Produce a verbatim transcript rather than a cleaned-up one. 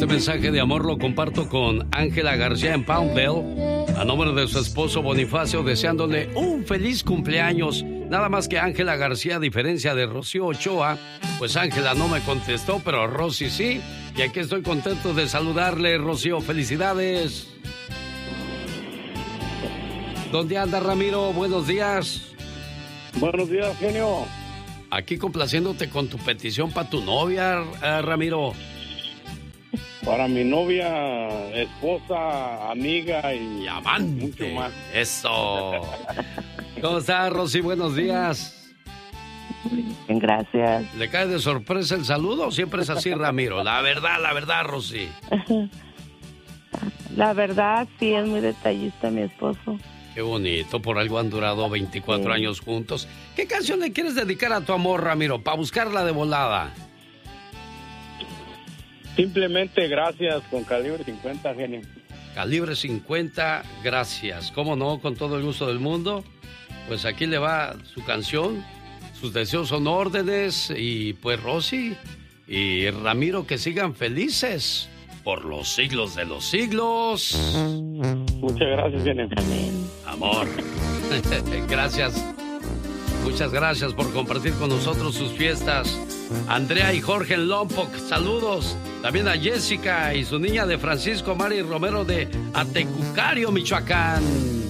Este mensaje de amor lo comparto con Ángela García en Poundville, a nombre de su esposo Bonifacio, deseándole un feliz cumpleaños. Nada más que Ángela García, a diferencia de Rocío Ochoa, pues Ángela no me contestó, pero Rosy sí. Y aquí estoy contento de saludarle, Rocío. ¡Felicidades! ¿Dónde anda, Ramiro? Buenos días. Buenos días, genio. Aquí complaciéndote con tu petición para tu novia, eh, Ramiro. Para mi novia, esposa, amiga y, y amante. Mucho más. Eso. ¿Cómo estás, Rosy? Buenos días. Bien, gracias. ¿Le cae de sorpresa el saludo o siempre es así, Ramiro? La verdad, la verdad, Rosy. La verdad, sí, es muy detallista mi esposo. Qué bonito, por algo han durado veinticuatro sí. años juntos. ¿Qué canción le quieres dedicar a tu amor, Ramiro, para buscarla de volada? Simplemente gracias, con Calibre cincuenta, genio. Calibre cincuenta, gracias. ¿Cómo no? Con todo el gusto del mundo. Pues aquí le va su canción. Sus deseos son órdenes. Y pues Rosy y Ramiro, que sigan felices por los siglos de los siglos. Muchas gracias, genio. Amor. Gracias. Muchas gracias por compartir con nosotros sus fiestas. Andrea y Jorge en Lompoc, saludos. También a Jessica y su niña de Francisco Mari Romero de Atecucario, Michoacán.